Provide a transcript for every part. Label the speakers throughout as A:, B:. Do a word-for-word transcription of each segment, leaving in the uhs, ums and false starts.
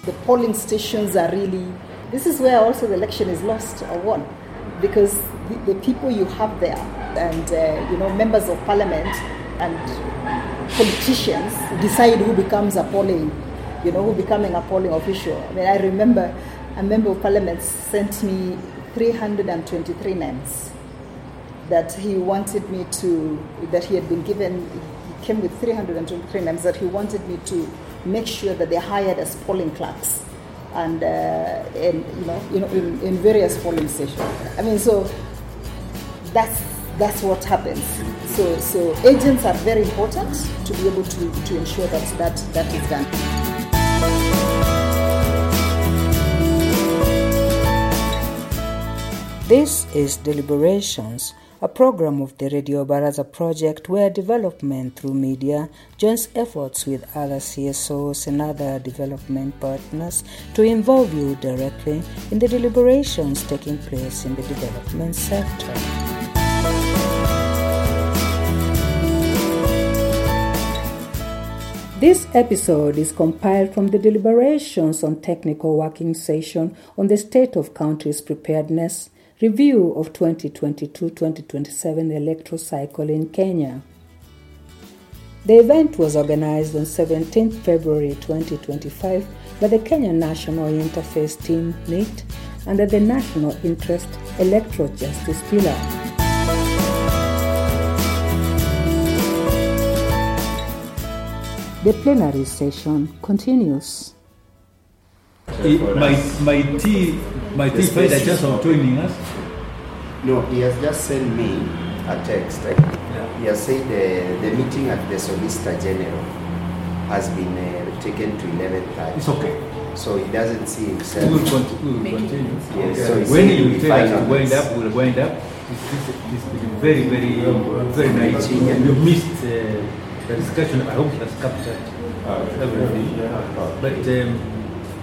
A: the polling stations are really, this is where also the election is lost or won, because the, the people you have there and, uh, you know, members of parliament and politicians decide who becomes a polling, you know, who becoming a polling official. I mean, I remember a member of parliament sent me three hundred twenty-three names that he wanted me to, that he had been given, he came with three hundred twenty-three names that he wanted me to make sure that they're hired as polling clerks and, uh, and you know, you know in, in various polling stations. I mean, so that's that's what happens. So so agents are very important to be able to, to ensure that, that that is done.
B: This is Deliberations, a program of the Radio Baraza project where development through media joins efforts with other C S Os and other development partners to involve you directly in the deliberations taking place in the development sector. This episode is compiled from the deliberations on technical working session on the state of country's preparedness, review of twenty twenty-two twenty twenty-seven electoral cycle in Kenya. The event was organized on seventeenth February twenty twenty-five by the Kenya National Interface Team N I T under the National Interest Electoral Justice Pillar. The plenary session continues.
C: My my T my T friend is just on joining us.
D: No, he has just sent me a text. Eh? Yeah. He has said uh, the meeting at the Solicitor General has been uh, taken to eleven thirty.
C: It's okay.
D: So he doesn't see himself.
C: We will continue. We will continue.
D: Yes.
C: Okay.
D: So
C: when you tell us to wind up, we'll wind up. It's, it's, it's very, very, very nice. You missed uh, the discussion. I hope it has captured everything. But. Um,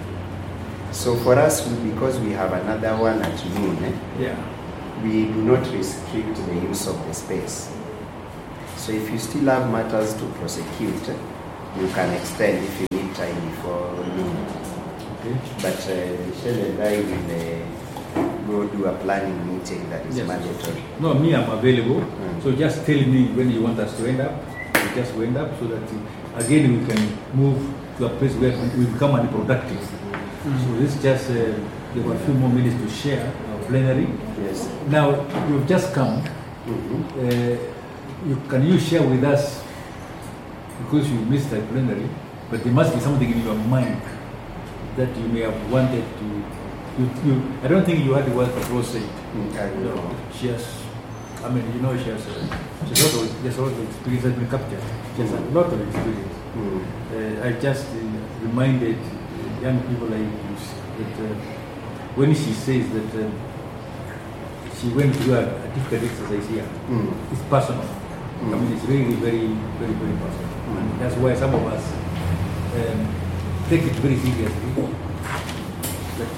D: So for us, because we have another one at noon, eh,
C: yeah.
D: we do not restrict the use of the space. So if you still have matters to prosecute, you can extend if you need time before noon.
C: Okay.
D: But uh, Michelle and I will uh, go do a planning meeting that is yes. mandatory.
C: No, me, I'm available. Mm. So just tell me when you want us to end up. We just end up so that uh, again we can move to a place where we become unproductive. Mm-hmm. So this is just, uh, there were a few more minutes to share our plenary.
D: Yes.
C: Now, you've just come.
D: Mm-hmm.
C: Uh, you, can you share with us, because you missed the plenary, but there must be something in your mind that you may have wanted to, you, you, I don't think you had the word for Rose said.
D: Mm-hmm.
C: No, she has, I mean, you know, she has, uh, she has a lot of, there's a lot of experience that has been captured. She has a lot of experience.
D: Mm-hmm.
C: Uh, I just uh, reminded young people like you that uh, when she says that uh, she went through a, a difficult exercise here,
D: mm.
C: it's personal.
D: Mm.
C: I mean, it's really very, very, very personal.
D: Mm.
C: And that's why some of us um, take it very seriously. But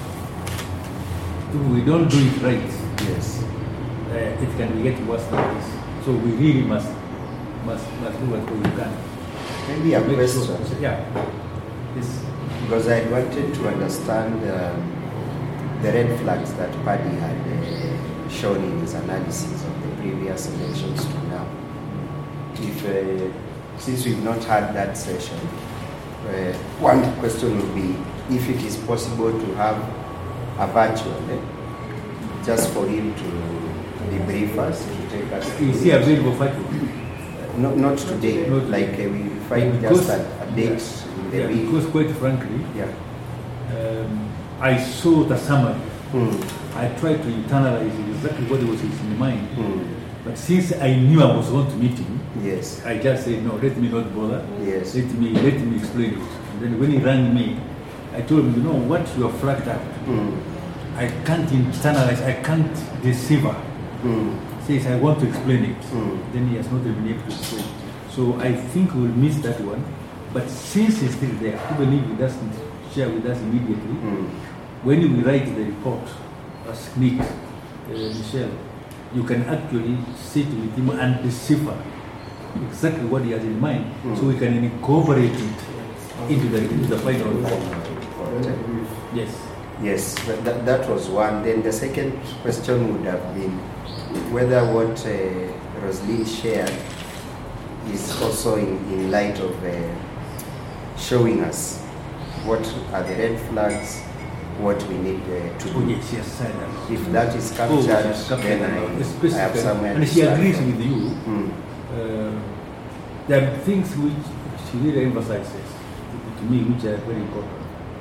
C: if we don't do it right,
D: yes,
C: uh, it can get worse than this. So we really must must must do what we can.
D: Maybe a question.
C: Sure. Yeah. It's,
D: Because I wanted to understand um, the red flags that Paddy had uh, shown in his analysis of the previous elections to now. If, uh, since we've not had that session, uh, one question would be if it is possible to have a virtual, eh, just for him to debrief us, to take us.
C: Is he available virtual?
D: Not, not today,
C: not
D: like uh, we find
C: because,
D: just a, a date in the
C: yeah,
D: week.
C: Because quite frankly,
D: yeah.
C: um, I saw the summary.
D: Mm.
C: I tried to internalize exactly what was in my mind.
D: Mm.
C: But since I knew I was going to meet him,
D: yes,
C: I just said, no, let me not bother.
D: Yes.
C: Let me let me explain it. And then when he rang me, I told him, you know, what you are flagged up,
D: mm.
C: I can't internalize, I can't deceive.
D: Mm.
C: Says, I want to explain it.
D: Mm.
C: Then he has not been able to explain it. So I think we'll miss that one. But since he's still there, even if he doesn't share with us immediately,
D: mm.
C: when we write the report, as Nick, uh, Michelle, you can actually sit with him and decipher exactly what he has in mind, mm. so we can incorporate it into the, into the final report.
D: Doctor
C: Yes.
D: Yes, that, that, that was one. Then the second question would have been whether what uh, Roslyn shared is also in, in light of uh, showing us what are the red flags, what we need uh, to
C: Oh,
D: do.
C: yes, yes, I know.
D: If that is
C: Oh,
D: captured,
C: yes,
D: then I, I have
C: Specifically,
D: somewhere
C: and
D: to
C: she
D: start
C: agrees
D: from.
C: with you.
D: Mm.
C: Uh, there are things which she really emphasizes to, to me, which are very important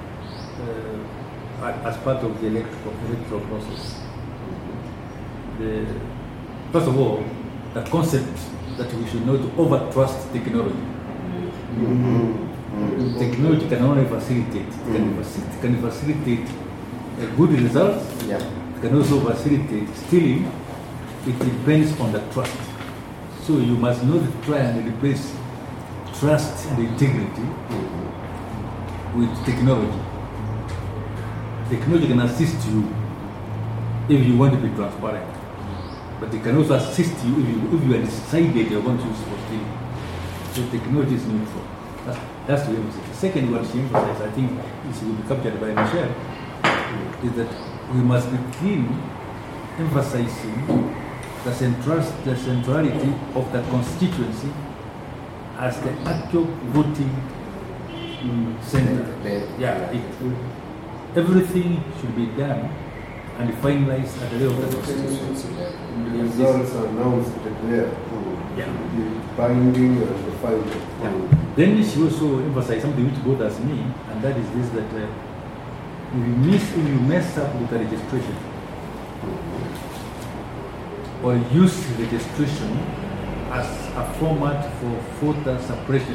C: uh, as part of the electoral, electoral process. The, first of all, the concept that we should not over-trust technology.
D: Mm-hmm. Mm.
C: Technology can only facilitate, it can,
D: Mm.
C: facilitate, can facilitate a good results,
D: Yeah.
C: it can also facilitate stealing. It depends on the trust. So you must not try and replace trust and integrity
D: Mm-hmm.
C: with technology. Technology can assist you if you want to be transparent, but it can also assist you if you, if you are decided you want to use for stealing. So technology is neutral. That's, that's the emphasis. The second one she emphasized, I think, is will be captured by Michelle, is that we must begin emphasizing the, central, the centrality of the constituency as the actual voting mm, center.
D: The- the-
C: Yeah, it, everything should be done and finalized at the level of the constituency.
E: The results are announced there.
C: Yeah.
E: The binding and the final.
C: Yeah. Then she also emphasized something which bothers me, and that is this: that uh, if you miss, if you mess up with the registration, or use registration as a format for voter suppression,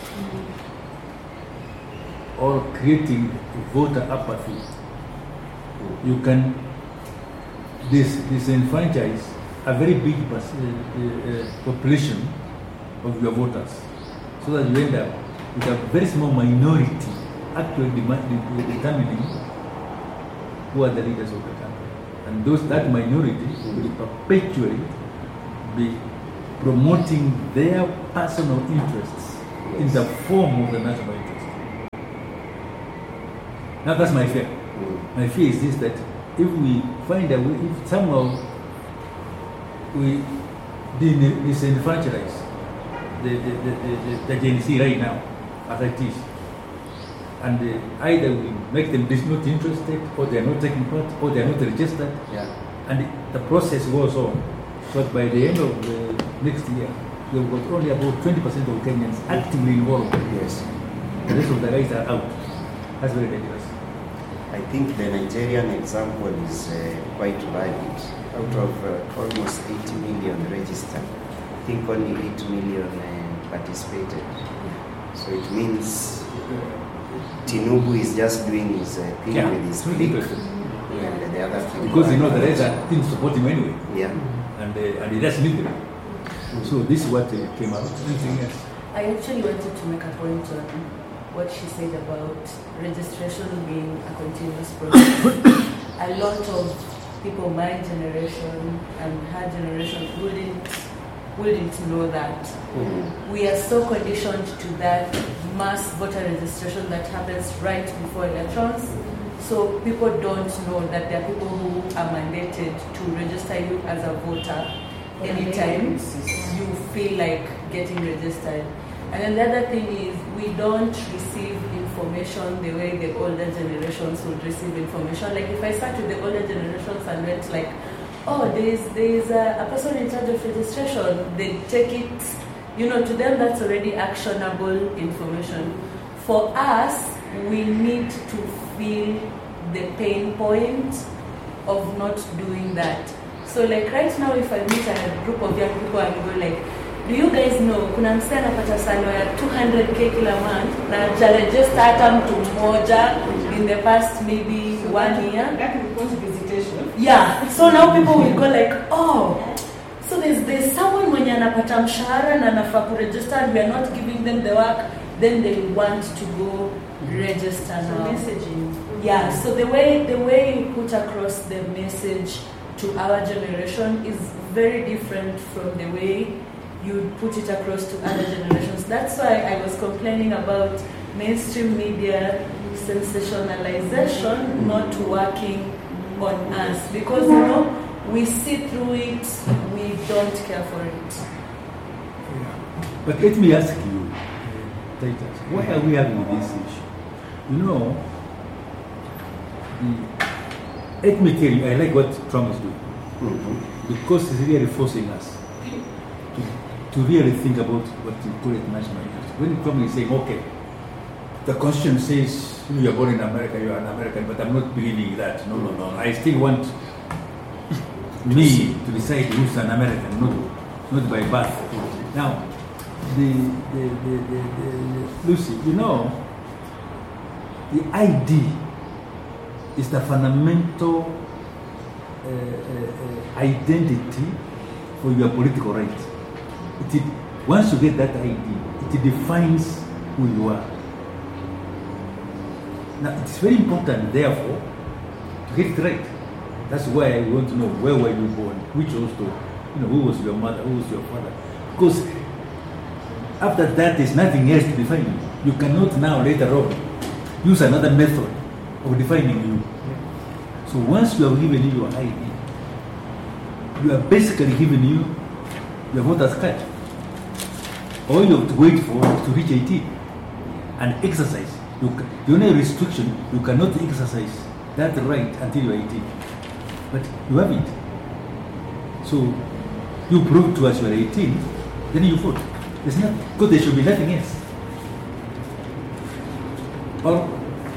C: or creating voter apathy, you can dis- disenfranchise a very big pers- uh, uh, uh, population of your voters, so that you end up with a very small minority actually dem- de- determining who are the leaders of the country. And those that minority will perpetually be promoting their personal interests in the form of the national interest. Now that's my fear. My fear is this, that if we find a way, if somehow we disenfranchise the, the, the, the, the Gen Z right now, as it is, and uh, either we make them dis- not interested, or they are not taking part, or they are not registered,
D: Yeah.
C: and the process goes on. So that by the end of the next year, we've got only about twenty percent of Kenyans actively involved.
D: Yes.
C: The rest of the guys are out. That's very dangerous.
D: I think the Nigerian example is uh, quite valid. Out of uh, almost eighty million registered, I think only eight million uh, participated. So it means Tinubu is just doing his uh, thing
C: Yeah,
D: with his
C: it's really
D: clique,
C: interesting.
D: and the other people
C: Because you
D: are
C: know the
D: not.
C: rest are didn't support him anyway,
D: Yeah.
C: and uh, and he doesn't need them. So this is what uh, came out. Anything else?
F: I actually wanted to make a point on what she said about registration being a continuous process. A lot of people my generation and her generation wouldn't wouldn't know that.
D: Mhm.
F: We are so conditioned to that mass voter registration that happens right before elections. So people don't know that there are people who are mandated to register you as a voter anytime you feel like getting registered. And then the other thing is we don't receive information the way the older generations would receive information. Like if I start with the older generations and went like, oh, there's there's a, a person in charge of registration, they take it, you know, to them that's already actionable information. For us, we need to feel the pain point of not doing that. So like right now, if I meet a group of young people and go like, do you guys know kuna msee anapata salary ya two hundred k kila month na hajaregister hata mtu mmoja in the past maybe one year?
A: That requires visitation.
F: Yeah. So now people will go like, oh, so there's there's someone mwenye anapata mshahara na anafaa kuregister, we are not giving them the work, then they want to go register now.
A: Messaging.
F: Yeah, so the way the way you put across the message to our generation is very different from the way you put it across to other generations. That's why I was complaining about mainstream media sensationalization not working on us, because you know we see through it, we don't care for it.
C: Yeah. But let me ask you, uh, Titus, why are we having this issue? You know, the, let me tell you, I like what Trump is doing, mm-hmm. because he's really forcing us to, to really think about what you call it national interest. When Trump is saying, okay, the Constitution says you are born in America, you are an American, but I'm not believing that. No, no, no. I still want me to decide who's an American, not, not by birth. Now, the, the, the, the, the, Lucy, you know, the I D is the fundamental uh, uh, identity for your political rights. It, once you get that I D, it defines who you are. Now, it's very important, therefore, to get it right. That's why we want to know, where were you born, which also, you know, who was your mother, who was your father. Because after that, there's nothing else to define you. You cannot now, later on, use another method of defining you. So once you have given you your I D, you are basically giving you your voter's card. All you have to wait for is to reach eighteen and exercise. You can, the only restriction, you cannot exercise that right until you are eighteen. But you have it. So you prove to us you are eighteen, then you vote. There's not, because there should be nothing else. Or,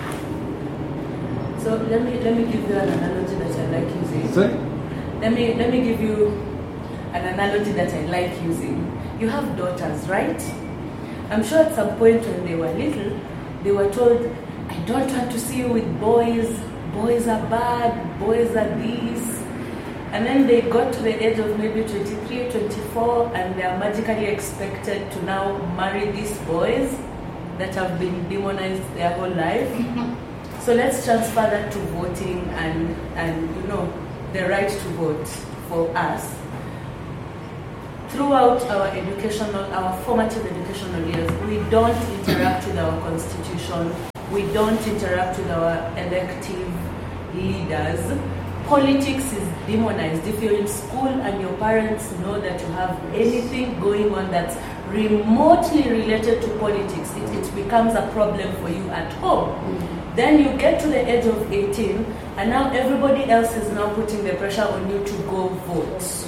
F: so let me let me give you an analogy that I like using.
C: Sorry?
F: Let me let me give you an analogy that I like using. You have daughters, right? I'm sure at some point when they were little, they were told, I don't want to see you with boys, boys are bad, boys are these. And then they got to the age of maybe twenty-three, twenty-four, and they are magically expected to now marry these boys that have been demonized their whole life. So let's transfer that to voting and, and you know, the right to vote for us. Throughout our educational, our formative educational years, we don't interact with our constitution, we don't interact with our elective leaders. Politics is demonized. If you're in school and your parents know that you have anything going on that's remotely related to politics, it, it becomes a problem for you at home. Mm-hmm. Then you get to the age of eighteen, and now everybody else is now putting the pressure on you to go vote.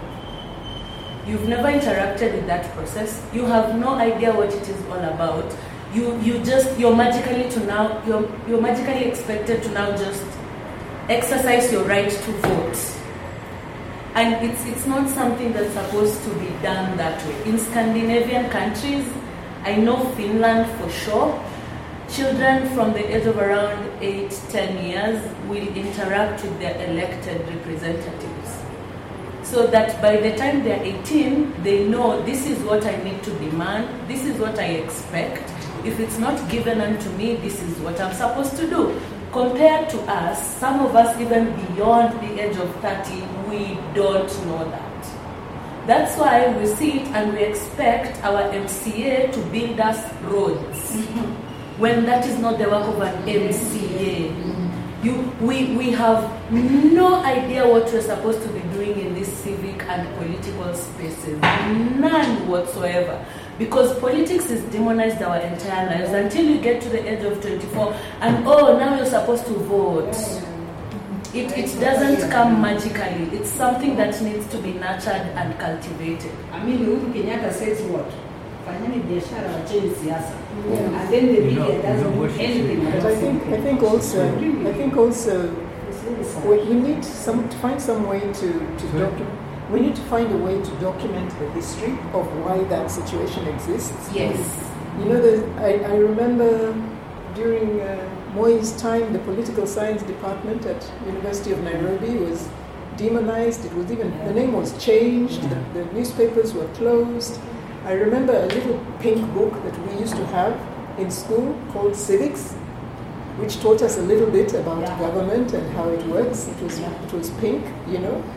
F: You've never interacted with that process. You have no idea what it is all about. You you just you're magically to now you're you're magically expected to now just exercise your right to vote. And it's it's not something that's supposed to be done that way. In Scandinavian countries, I know Finland for sure, children from the age of around eight, ten years will interact with their elected representatives. So that by the time they're eighteen, they know this is what I need to demand, this is what I expect. If it's not given unto me, this is what I'm supposed to do. Compared to us, some of us even beyond the age of thirty, we don't know that. That's why we sit and we expect our M C A to build us roads, when that is not the work of an M C A. You, we, we have no idea what we're supposed to be doing in these civic and political spaces. None whatsoever. Because politics is demonized our entire lives until you get to the age of twenty-four and oh, now you're supposed to vote. It, it doesn't come magically. It's something that needs to be nurtured and cultivated.
B: I mean, Uhuru Kenyatta says what? Fanyeni biashara wacheni siasa. And then the media doesn't do anything.
A: But I think I think also I think also we, we need some to find some way to, to document. We need to find a way to document the history of why that situation exists.
F: Yes.
A: You know, the, I, I remember during uh, Moi's time, the political science department at University of Nairobi was demonized. It was even, the name was changed, the, the newspapers were closed. I remember a little pink book that we used to have in school called Civics, which taught us a little bit about
B: yeah.
A: government and how it works. It was, it was pink, you know.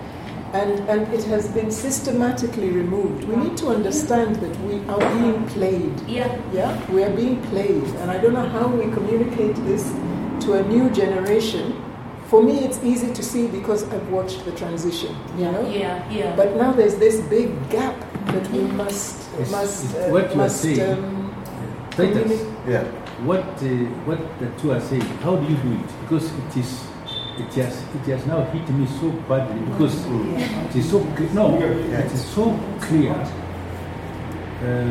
G: And, and it has been systematically removed. We need to understand that we are being played.
F: Yeah.
G: Yeah, we are being played. And I don't know how we communicate this to a new generation. For me, it's easy to see because I've watched the transition, you know?
F: Yeah, yeah.
G: But now there's this big gap that we must,
C: It's-
G: must,
C: it's
G: uh,
C: what you are
G: must,
C: saying.
G: um,
C: Titus,
G: communi-
D: Yeah.
C: what uh, what the two are saying, how do you do it? Because it is, it has, it has now hit me so badly because it is so clear. No, it is so clear. Um,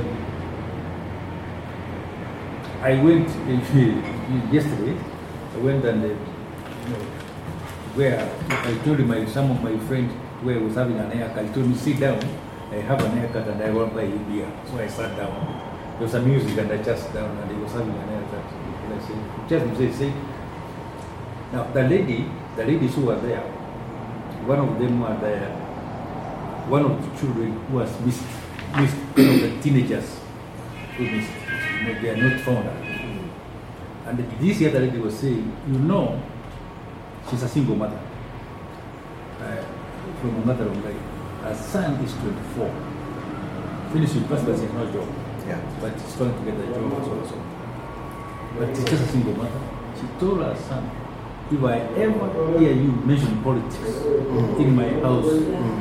C: I went uh, yesterday. I went and uh, you know, where I told my some of my friends where I was having an haircut. He told me, sit down. I have an haircut and I want to buy you beer. So I sat down. There was some music and I just sat down and he was having an haircut. And I said, just say, say. Now the lady, the ladies who were there, one of them were there, one of the children who was missed, missed, one of the teenagers who missed. You know, they are not found. And this other lady was saying, you know, she's a single mother. Uh, from a mother of like, her son is twenty-four. Finished with first class, he has no job.
D: Yeah.
C: But he's trying to get a job as well. So. But she's just a single mother. She told her son, if I ever hear you mention politics mm. in my house, mm.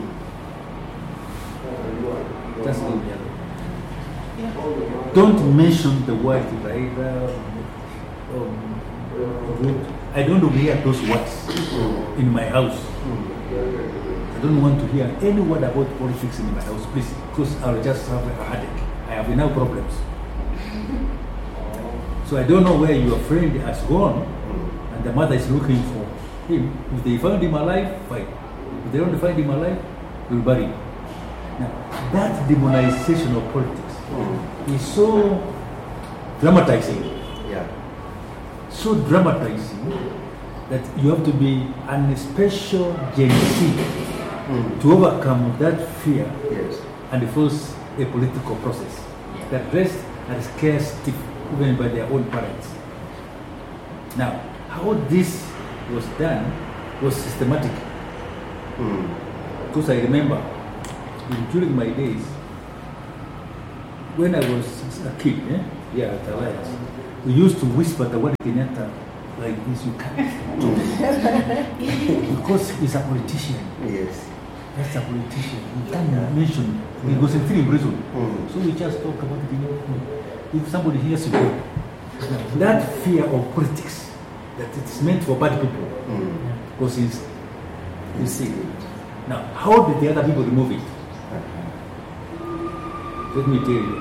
C: just leave me alone. Yeah. Don't mention the word Raila. Um, I don't want to hear those words mm. in my house. Mm. I don't want to hear any word about politics in my house, please, because I'll just have a headache. I have enough problems. So I don't know where your friend has gone, and the mother is looking for him. If they find him alive, fine. If they don't find him alive, we'll bury him. Now, that demonization of politics mm. is so dramatizing.
D: Yeah.
C: So dramatizing that you have to be an special Gen Z mm. to overcome that fear
D: yes.
C: and force a political process yeah. that rests and scares stiff even by their own parents. Now, how this was done was systematic.
D: Mm.
C: Because I remember during my days when I was a kid, eh, yeah, at Alliance, we used to whisper the word Kenyatta like this, you can't do it. Because he's a politician.
D: Yes.
C: That's a politician. You can't yeah. mention it. He was in three prison.
D: Mm.
C: So we just talk about it. If somebody hears you, that fear of politics, that it's meant for bad people,
D: mm.
C: goes in.
D: You see it.
C: Now, how did the other people remove it?
D: Uh-huh.
C: Let me tell you.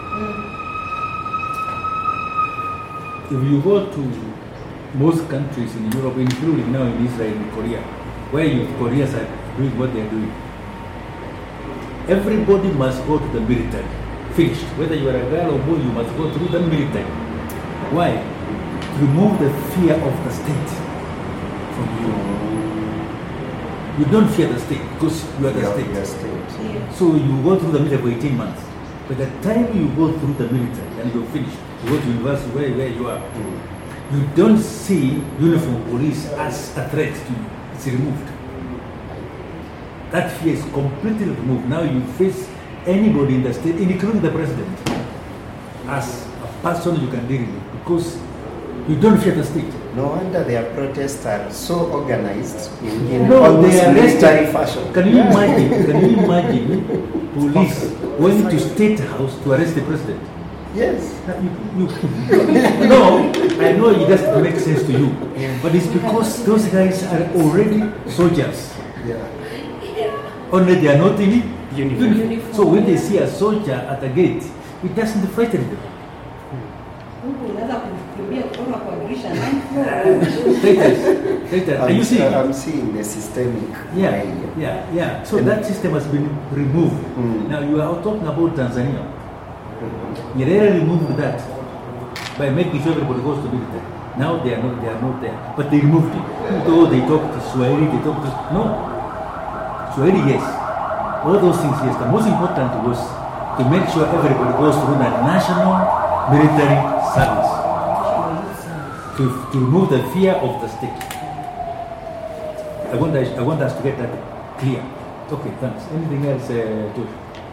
C: If you go to most countries in Europe, including now in Israel and Korea, where you Koreans are doing what they are doing, everybody must go to the military. Finished. Whether you are a girl or boy, you must go through the military. Why? To remove the fear of the state from you. You don't fear the state because you are the
D: You are
C: state.
D: the state.
F: Yeah.
C: So you go through the military for eighteen months. By the time you go through the military and you're finished, you go to university where, where you are,
D: Mm.
C: you don't see uniform police as a threat to you. It's removed. That fear is completely removed. Now you face anybody in the state, including the president, as a person you can deal with because you don't fear the state.
D: No wonder their protests are so organized in, in
C: No,
D: almost
C: they are
D: military
C: arrested.
D: fashion.
C: Can you imagine? Can you imagine police going to State House to arrest the president?
D: Yes.
C: Now, you, you, no, I know it doesn't make sense to you, but it's because those guys are already soldiers.
D: Yeah.
C: Only they are not in
D: Uniform.
C: uniform. So when they see a soldier at the gate, it doesn't frighten them. Traitors, traitors. Are you
D: I'm,
C: seeing?
D: I'm seeing the systemic.
C: Yeah,
D: way.
C: yeah, yeah. So that system has been removed.
D: Mm.
C: Now you are talking about Tanzania.
D: Mhm.
C: Nyerere removed that by making sure everybody goes to military. Now they are not, they are not there, but they removed it. Though they talk to Swahili, they talk to no Swahili, yes. All those things, yes. The most important was to make sure everybody goes through the national military service to, to remove the fear of the state. I want, us, I want us to get that clear. Okay, thanks. Anything else, uh, Josh?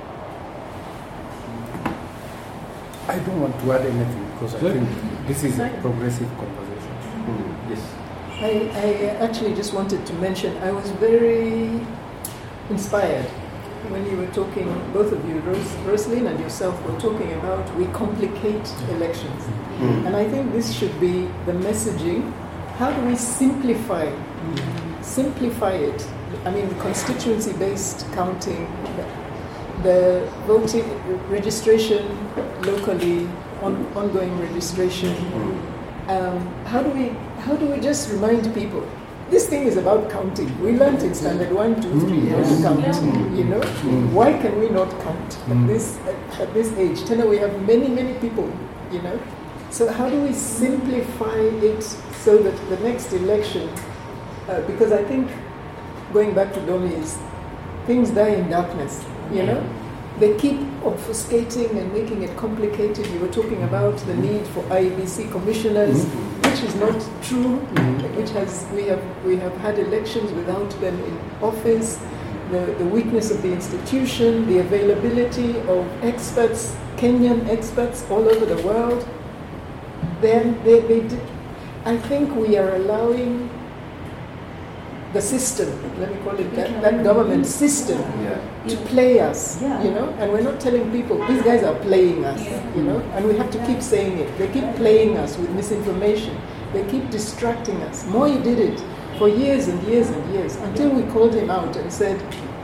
H: I don't want to add anything because I
C: Sure.
H: think this is a progressive conversation.
C: Mm. Yes.
G: I, I actually just wanted to mention, I was very inspired when you were talking, both of you, Ros- Roslyn and yourself, were talking about we complicate elections.
D: Mm.
G: And I think this should be the messaging. How do we simplify, simplify it? I mean, the constituency-based counting, the, the voting registration locally, on, ongoing registration. Um, how do we how do we just remind people? This thing is about counting. We learned in standard one, two, three, how to count. You know, why can we not count at this at, at this age? Tell we have many many people. You know, so how do we simplify it so that the next election? Uh, because I think going back to Domi is things die in darkness. You know. They keep obfuscating and making it complicated. You were talking about the need for I E B C commissioners, mm-hmm. which is not true. Mm-hmm. Which has we have we have had elections without them in office. The the weakness of the institution, the availability of experts, Kenyan experts all over the world. Then they, they did. I think we are allowing the system, let me call it that, that government system,
D: Yeah.
G: to play us,
A: Yeah.
G: you know, and we're not telling people, these guys are playing us, you know, and we have to keep saying it. They keep playing us with misinformation. They keep distracting us. Moi did it for years and years and years until we called him out and said,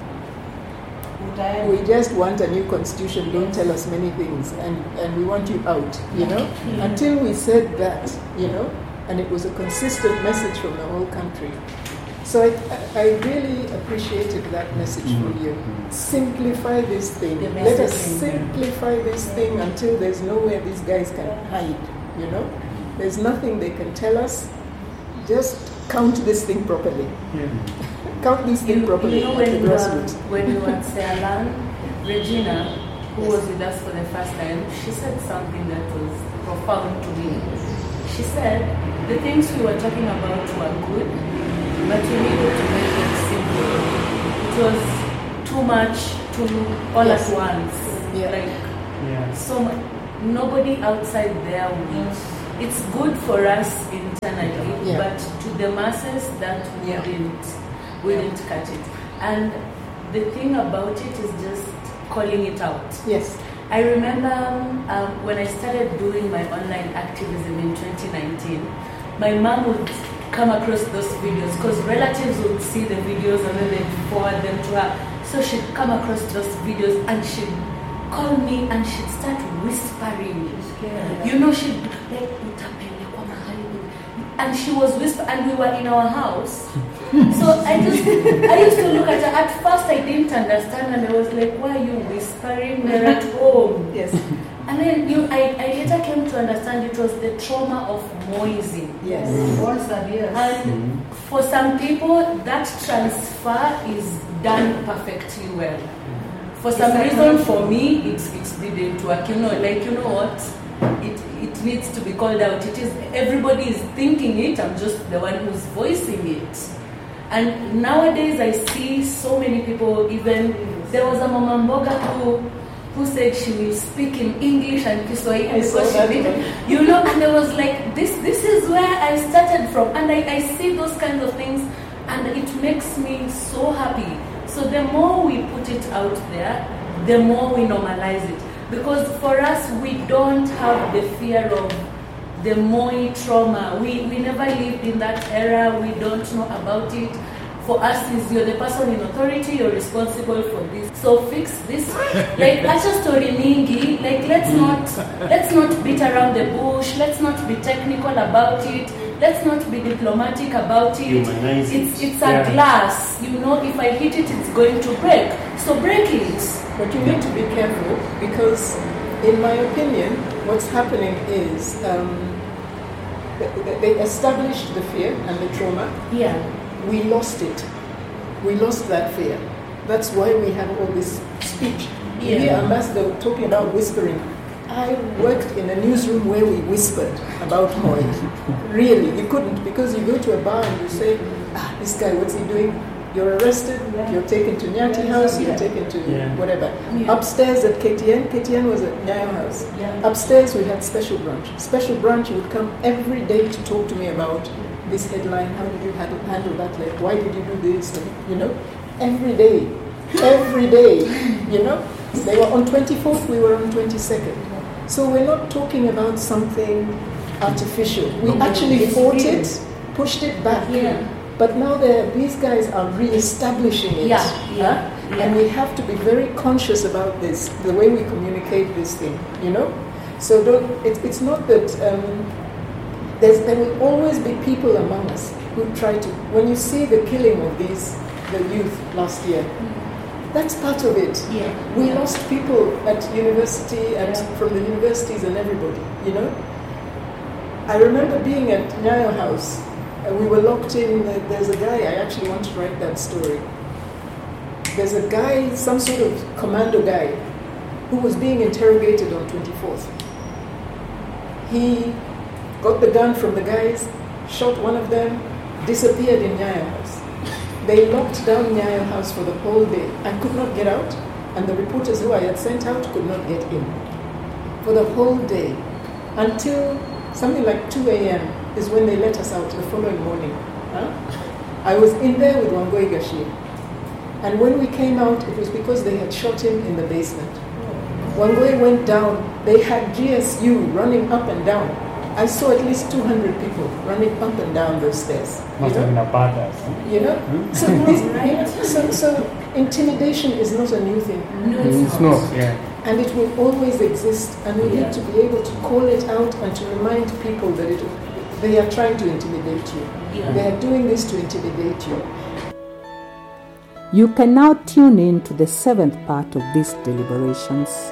G: we just want a new constitution, don't tell us many things, and, and we want you out, you know, until we said that, you know, and it was a consistent message from the whole country. So I, I really appreciated that message from you. Simplify this thing.
F: The
G: Let us
F: messaging.
G: simplify this thing until there's nowhere these guys can hide, you know? There's nothing they can tell us. Just count this thing properly. Count this thing
F: You,
G: properly
F: you know,
G: at
F: when
G: the
F: we were,
G: grassroots.
F: when we were at Sealand, Regina, who was with us for the first time, she said something that was profound to me. She said, the things we were talking about were good, but we needed to make it simple. It was too much, too all
G: Yes.
F: at once.
G: Yeah.
F: Like
H: Yeah.
F: so much. Nobody outside there would. It's good for us internally,
G: Yeah.
F: but to the masses that
G: Yeah.
F: wouldn't wouldn't cut it. And the thing about it is just calling it out.
G: Yes.
F: I remember um, when I started doing my online activism in twenty nineteen, my mom would come across those videos because relatives would see the videos and then they'd forward them to her. So she'd come across those videos and she'd call me and she'd start whispering. You know, she'd like, "Utapelekwa mahali." And she was whispering, and we were in our house. So I just, I used to look at her. At first I didn't understand and I was like, why are you whispering? We're at home.
G: Yes.
F: And then you, I, I later came to understand it was the trauma of Moising.
G: Yes.
A: Once a year.
F: And for some people, that transfer is done perfectly well. For some
A: It's
F: reason,
A: like-
F: for me, it's it's didn't work. You know, like you know what, it it needs to be called out. It is everybody is thinking it. I'm just the one who's voicing it. And nowadays, I see so many people. Even there was a Mama Mboga who who said she will speak in English and Kiswahili
G: I saw
F: because she
G: that
F: did,
G: one.
F: you know. And I was like, this this is where I started from, and I, I see those kinds of things, and it makes me so happy. So the more we put it out there, the more we normalize it. Because for us, we don't have the fear of the Moi trauma. We we never lived in that era. We don't know about it. For us, is you're the person in authority, you're responsible for this. So fix this. Like acha story mingi. Like let's not let's not beat around the bush. Let's not be technical about it. Let's not be diplomatic about it.
H: Humanize it.
F: It's it's a
H: Yeah.
F: glass. You know, if I hit it, it's going to break. So break it.
G: But you need to be careful because, in my opinion, what's happening is um, th- th- they established the fear and the trauma.
F: Yeah.
G: We lost it. We lost that fear. That's why we have all this speech. You hear
F: Yeah.
G: Ambassador talking about whispering. I worked in a newsroom where we whispered about Moi. Really, you couldn't because you go to a bar and you say, ah, this guy, what's he doing? You're arrested,
F: Yeah.
G: you're taken to Nyati House, you're
F: Yeah.
G: taken to
H: Yeah.
G: whatever.
F: Yeah.
G: Upstairs at K T N, K T N was at Nyayo House.
F: Yeah.
G: Upstairs we had special branch. Special branch would come every day to talk to me about this headline, how did you handle, handle that, like why did you do this, and, you know, every day, every day, you know. They were on twenty-fourth, we were on twenty-second. So we're not talking about something artificial. We
C: No.
G: actually
F: It's
G: fought
F: real.
G: it, pushed it back.
F: Yeah.
G: But now they're- these guys are re-establishing it.
F: Yeah, yeah,
G: huh?
F: yeah.
G: And we have to be very conscious about this, the way we communicate this thing, you know? So don't, it, it's not that um, there's, there will always be people among us who try to, when you see the killing of these, the youth last year, that's part of it.
F: Yeah.
G: We
F: Yeah.
G: lost people at university and
F: Yeah.
G: from the universities and everybody, you know? I remember being at Nyayo House. Uh, we were locked in. Uh, there's a guy, I actually want to write that story. There's a guy, some sort of commando guy, who was being interrogated on twenty-fourth. He got the gun from the guys, shot one of them, disappeared in Nyayo House. They locked down Nyayo House for the whole day. I could not get out, and the reporters who I had sent out could not get in. For the whole day, until something like two a.m. is when they let us out the following morning. Huh? I was in there with Wangoi Gashi. And when we came out, it was because they had shot him in the basement. Wangoi went down. They had G S U running up and down. I saw at least two hundred people running up and down those stairs.
H: Must
G: you
H: have
G: know?
H: been a badass.
G: You know? So, this, you know, so, so intimidation is not a new thing.
F: No, it's,
H: It's
F: not.
H: not, yeah.
G: And it will always exist, and we
F: Yeah.
G: need to be able to call it out and to remind people that it, they are trying to intimidate you.
F: Yeah.
G: They are doing this to intimidate you.
B: You can now tune in to the seventh part of these deliberations.